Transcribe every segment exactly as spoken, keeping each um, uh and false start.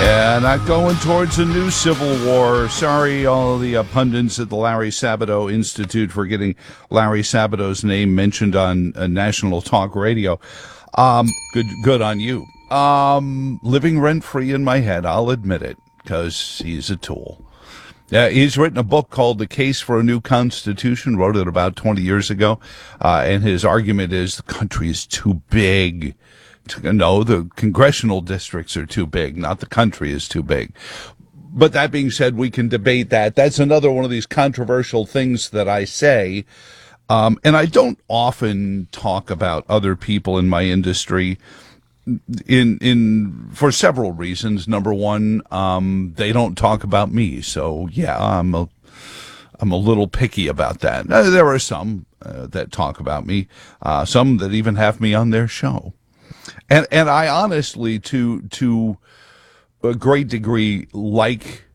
Yeah, not going towards a new civil war. Sorry, all the uh, pundits at the Larry Sabato Institute for getting Larry Sabato's name mentioned on uh, national talk radio. Um, good, good on you. Um, living rent free in my head, I'll admit it, because he's a tool. Uh, he's written a book called The Case for a New Constitution, wrote it about twenty years ago, uh, and his argument is the country is too big. No, the congressional districts are too big, not the country is too big. But that being said, we can debate that. That's another one of these controversial things that I say. Um, and I don't often talk about other people in my industry in in for several reasons. Number one, um, they don't talk about me. So, yeah, I'm a, I'm a little picky about that. Uh, there are some uh, that talk about me, uh, some that even have me on their show. And and I honestly, to to a great degree, like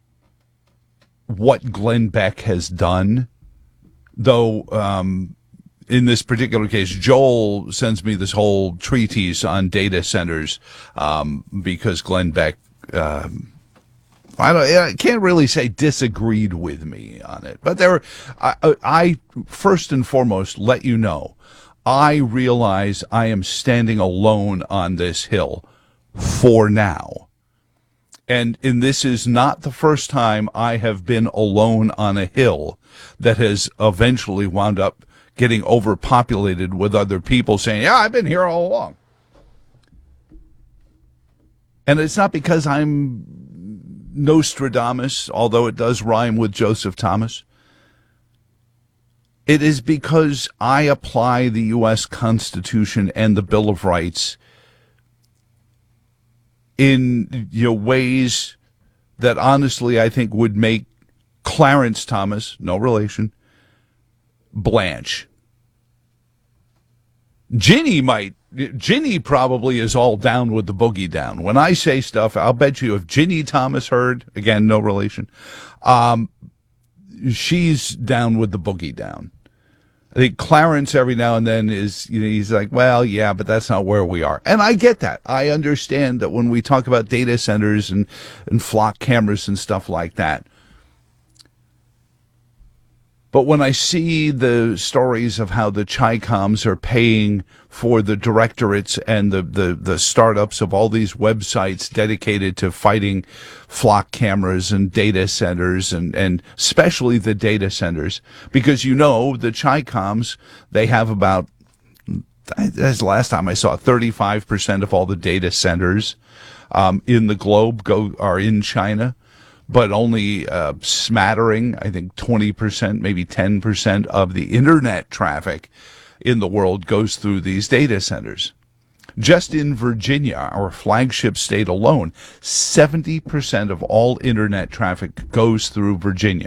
what Glenn Beck has done, though um, in this particular case, Joel sends me this whole treatise on data centers um, because Glenn Beck, um, I don't, I can't really say disagreed with me on it, but there, I, I first and foremost let you know. I realize I am standing alone on this hill for now. And, and this is not the first time I have been alone on a hill that has eventually wound up getting overpopulated with other people saying, yeah, I've been here all along. And it's not because I'm Nostradamus, although it does rhyme with Joseph Thomas. It is because I apply the U S Constitution and the Bill of Rights in, you know, ways that honestly I think would make Clarence Thomas, no relation, blanch. Ginny might, Ginny probably is all down with the boogie down. When I say stuff, I'll bet you if Ginny Thomas heard, again, no relation, um, she's down with the boogie down. I think Clarence every now and then is, you know, he's like, well, yeah, but that's not where we are. And I get that. I understand that when we talk about data centers and, and flock cameras and stuff like that. But when I see the stories of how the Chi-Coms are paying for the directorates and the, the, the startups of all these websites dedicated to fighting flock cameras and data centers and, and especially the data centers, because, you know, the Chi-Coms, they have about, that's the last time I saw, thirty-five percent of all the data centers um, in the globe go are in China. But only a smattering, I think twenty percent, maybe ten percent of the internet traffic in the world goes through these data centers. Just in Virginia, our flagship state alone, seventy percent of all internet traffic goes through Virginia.